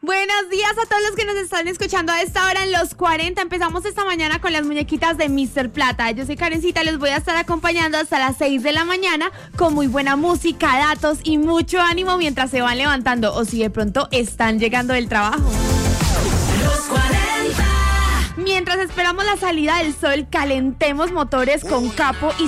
Buenos días a todos los que nos están escuchando a esta hora en Los 40. Empezamos esta mañana con las muñequitas de Mr. Plata. Yo soy Karencita, les voy a estar acompañando hasta las 6 de la mañana con muy buena música, datos y mucho ánimo mientras se van levantando o si de pronto están llegando del trabajo. Los 40. Mientras esperamos la salida del sol, calentemos motores con Capo y